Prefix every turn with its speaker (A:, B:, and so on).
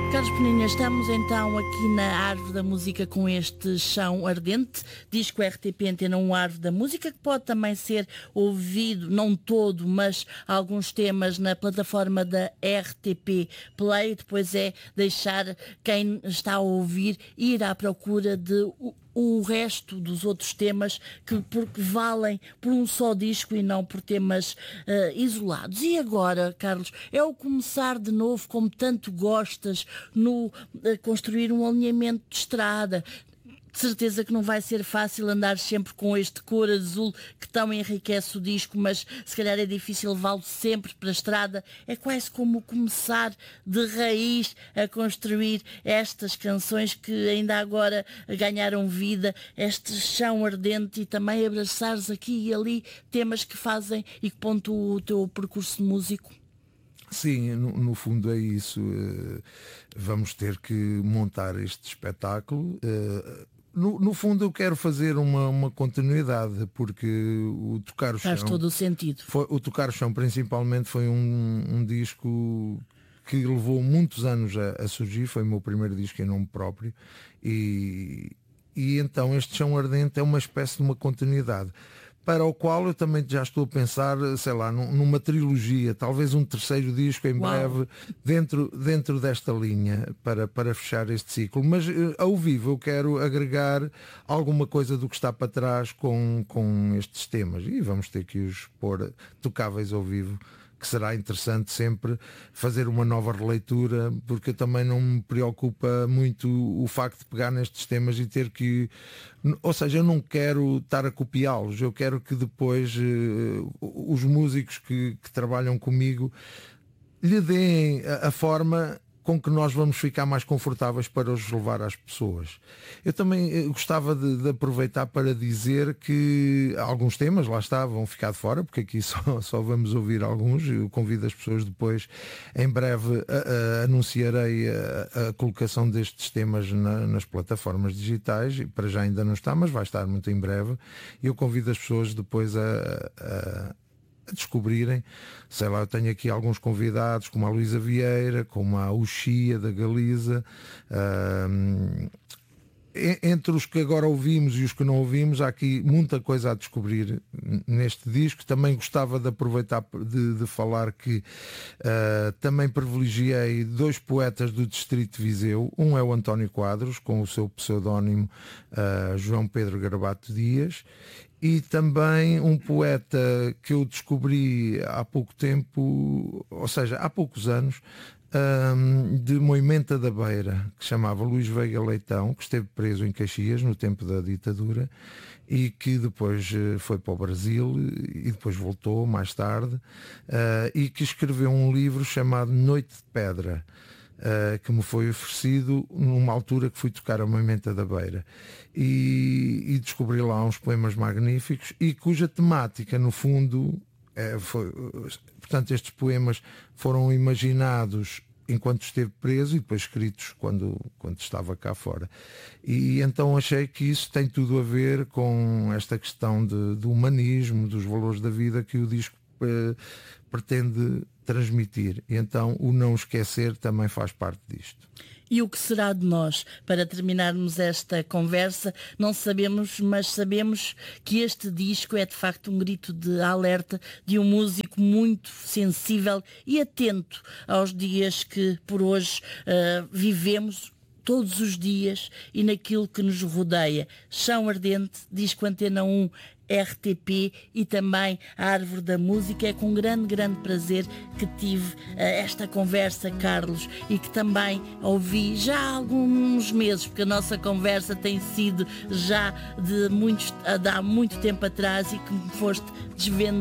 A: Carlos Peninha, estamos então aqui na Árvore da Música com este Chão Ardente, disco RTP Antena 1 Árvore da Música, que pode também ser ouvido, não todo, mas alguns temas na plataforma da RTP Play. Depois é deixar quem está a ouvir ir à procura de o resto dos outros temas porque valem por um só disco e não por temas isolados. E agora, Carlos, é o começar de novo, como tanto gostas, no construir um alinhamento de estrada. De certeza que não vai ser fácil andar sempre com este cor azul que tão enriquece o disco, mas se calhar é difícil levá-lo sempre para a estrada. É quase como começar de raiz a construir estas canções que ainda agora ganharam vida, este chão ardente, e também abraçares aqui e ali temas que fazem e que pontuam o teu percurso de músico.
B: Sim, no fundo é isso. Vamos ter que montar este espetáculo. No fundo eu quero fazer uma continuidade, porque o Tocar o Chão...
A: Faz todo o sentido.
B: O Tocar o Chão principalmente foi um disco que levou muitos anos a surgir, foi o meu primeiro disco em nome próprio, e então este Chão Ardente é uma espécie de uma continuidade, para o qual eu também já estou a pensar, sei lá, numa trilogia, talvez um terceiro disco em breve, dentro desta linha, para fechar este ciclo. Mas ao vivo eu quero agregar alguma coisa do que está para trás com estes temas, e vamos ter que os pôr tocáveis ao vivo, que será interessante sempre fazer uma nova releitura, porque também não me preocupa muito o facto de pegar nestes temas e ter que... Ou seja, eu não quero estar a copiá-los, eu quero que depois os músicos que trabalham comigo lhe deem a forma com que nós vamos ficar mais confortáveis para os levar às pessoas. Eu também gostava de aproveitar para dizer que alguns temas, lá está, vão ficar de fora, porque aqui só vamos ouvir alguns. Eu convido as pessoas depois, em breve anunciarei a colocação destes temas nas plataformas digitais, e para já ainda não está, mas vai estar muito em breve. Eu convido as pessoas depois a descobrirem, sei lá, eu tenho aqui alguns convidados, como a Luísa Vieira, como a Uxia da Galiza, entre os que agora ouvimos e os que não ouvimos, há aqui muita coisa a descobrir neste disco. Também gostava de aproveitar de falar que também privilegiei dois poetas do Distrito de Viseu. Um é o António Quadros, com o seu pseudónimo João Pedro Garbato Dias, e também um poeta que eu descobri há pouco tempo, ou seja, há poucos anos, de Moimenta da Beira, que se chamava Luís Veiga Leitão, que esteve preso em Caxias no tempo da ditadura e que depois foi para o Brasil e depois voltou mais tarde, e que escreveu um livro chamado Noite de Pedra, que me foi oferecido numa altura que fui tocar a Moimenta da Beira, e descobri lá uns poemas magníficos e cuja temática no fundo portanto, estes poemas foram imaginados enquanto esteve preso e depois escritos quando estava cá fora, e então achei que isso tem tudo a ver com esta questão do humanismo, dos valores da vida que o disco pretende transmitir, e então o não esquecer também faz parte disto.
A: E o que será de nós? Para terminarmos esta conversa, não sabemos, mas sabemos que este disco é de facto um grito de alerta de um músico muito sensível e atento aos dias que por hoje vivemos, todos os dias, e naquilo que nos rodeia. Chão Ardente, disco Antena 1 RTP, e também a Árvore da Música. É com grande prazer que tive esta conversa, Carlos, e que também ouvi já há alguns meses, porque a nossa conversa tem sido já de há muito tempo atrás, e que me foste desvendando